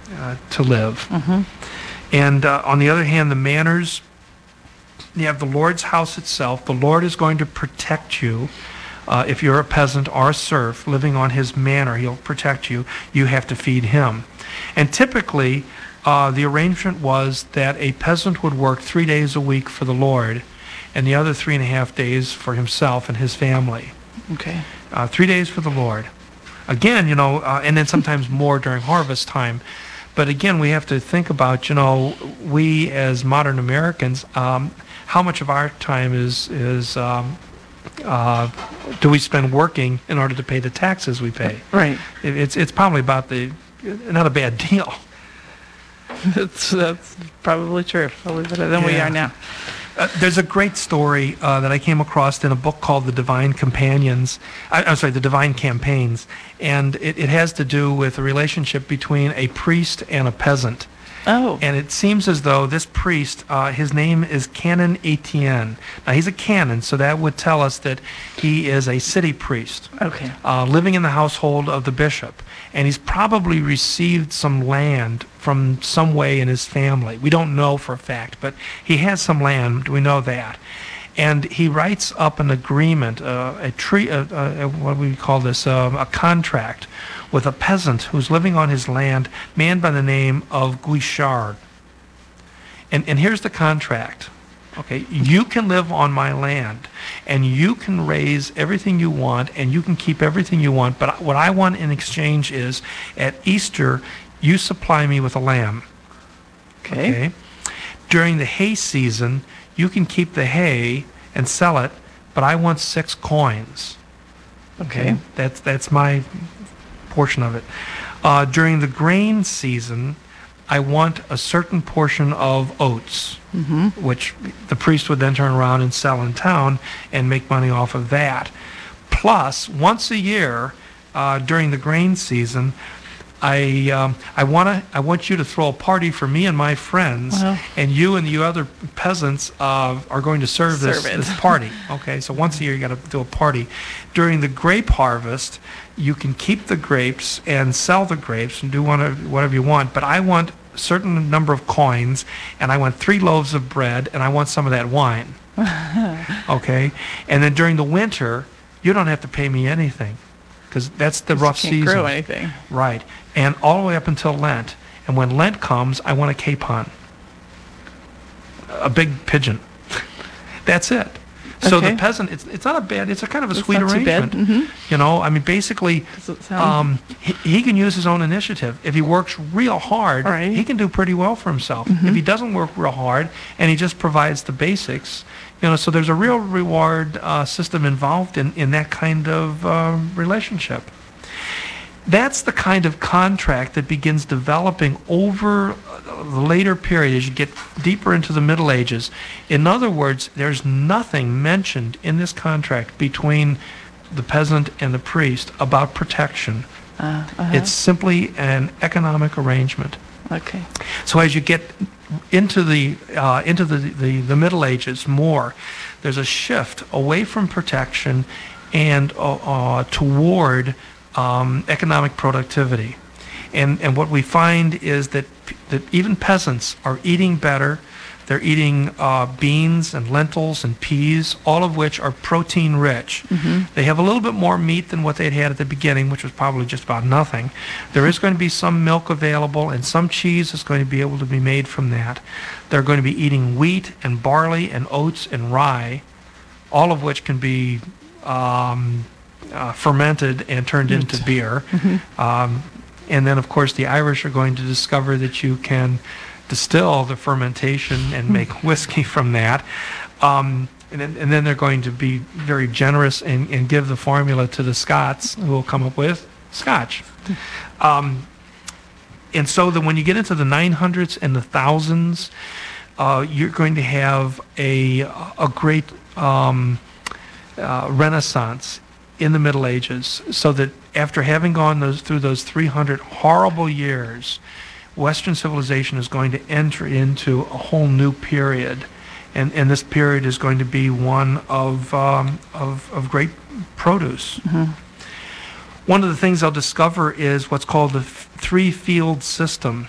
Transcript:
to live. Mm-hmm. And on the other hand, the manors, you have the Lord's house itself. The Lord is going to protect you. If you're a peasant or a serf living on his manor, he'll protect you. You have to feed him. And typically, the arrangement was that a peasant would work 3 days a week for the Lord and the other 3.5 days for himself and his family. Okay. 3 days for the Lord. Again, and then sometimes more during harvest time. But again, we have to think about, we as modern Americans, how much of our time do we spend working in order to pay the taxes we pay? Right. It's probably about not a bad deal. That's probably true. Probably better than we are now. There's a great story that I came across in a book called The Divine Companions. The Divine Campaigns, and it has to do with a relationship between a priest and a peasant. Oh. And it seems as though this priest, his name is Canon Etienne. Now, he's a canon, so that would tell us that he is a city priest. Okay. Living in the household of the bishop. And he's probably received some land from some way in his family. We don't know for a fact, but he has some land. We know that. And he writes up an agreement, what we call this, a contract with a peasant who's living on his land, man by the name of Guichard. And here's the contract. Okay, you can live on my land, and you can raise everything you want, and you can keep everything you want, but what I want in exchange is, at Easter, you supply me with a lamb. Okay. During the hay season, you can keep the hay and sell it, but I want 6 coins. Okay. That's my portion of it. During the grain season, I want a certain portion of oats, which the priest would then turn around and sell in town and make money off of that. Plus, once a year, during the grain season, I want you to throw a party for me and my friends, and you and the other peasants are going to serve this party. Okay, so once a year you got to do a party. During the grape harvest, you can keep the grapes and sell the grapes and do whatever you want, but I want a certain number of coins, and I want 3 loaves of bread, and I want some of that wine. Okay, and then during the winter, you don't have to pay me anything, because that's the rough season. You can't grow anything. Right. And all the way up until Lent. And when Lent comes, I want a capon. A big pigeon. That's it. So the peasant, it's not a bad, it's a kind of a sweet arrangement. Mm-hmm. Basically, he can use his own initiative. If he works real hard, he can do pretty well for himself. Mm-hmm. If he doesn't work real hard and he just provides the basics, so there's a real reward system involved in that kind of relationship. That's the kind of contract that begins developing over the later period as you get deeper into the Middle Ages. In other words, there's nothing mentioned in this contract between the peasant and the priest about protection. It's simply an economic arrangement. Okay. So as you get into the Middle Ages more, there's a shift away from protection and toward economic productivity. And what we find is that even peasants are eating better. They're eating beans and lentils and peas, all of which are protein rich. Mm-hmm. They have a little bit more meat than what they'd had at the beginning, which was probably just about nothing. There is going to be some milk available, and some cheese is going to be able to be made from that. They're going to be eating wheat and barley and oats and rye, all of which can be fermented and turned into beer. Mm-hmm. And then, of course, the Irish are going to discover that you can distill the fermentation and make whiskey from that. And then they're going to be very generous and give the formula to the Scots, who will come up with Scotch. And so that when you get into the 900s and the 1000s, you're going to have a great renaissance in the Middle Ages, so that after having gone through those 300 horrible years, Western civilization is going to enter into a whole new period, and this period is going to be one of great produce. Mm-hmm. One of the things they'll discover is what's called the 3-field system.